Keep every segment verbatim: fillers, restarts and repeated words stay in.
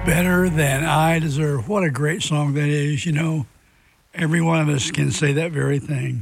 Better Than I Deserve. What a great song that is. You know, every one of us can say that very thing.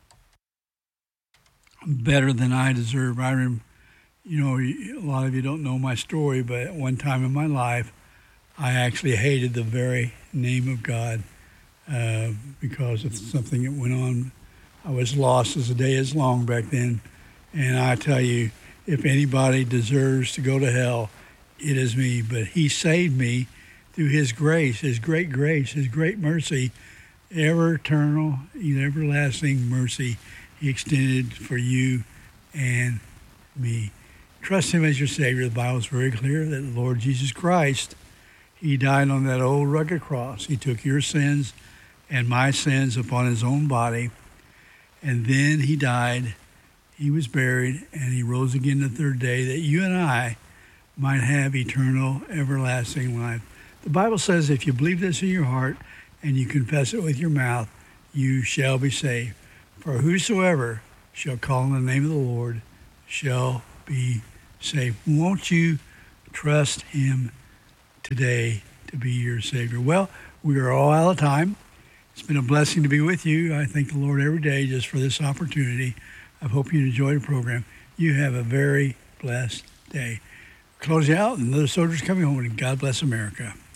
Better than I deserve. I rem, you know, a lot of you don't know my story, but at one time in my life, I actually hated the very name of God uh, because of something that went on. I was lost as the day is long back then. And I tell you, if anybody deserves to go to hell, it is me. But he saved me through his grace, his great grace, his great mercy, ever eternal, everlasting mercy he extended for you and me. Trust him as your Savior. The Bible is very clear that the Lord Jesus Christ, he died on that old rugged cross. He took your sins and my sins upon his own body. And then he died, he was buried, and he rose again the third day that you and I might have eternal, everlasting life. The Bible says if you believe this in your heart and you confess it with your mouth, you shall be saved. For whosoever shall call on the name of the Lord shall be saved. Won't you trust him today to be your Savior? Well, we are all out of time. It's been a blessing to be with you. I thank the Lord every day just for this opportunity. I hope you enjoy the program. You have a very blessed day. Closing out, and another soldier's coming home, and God bless America.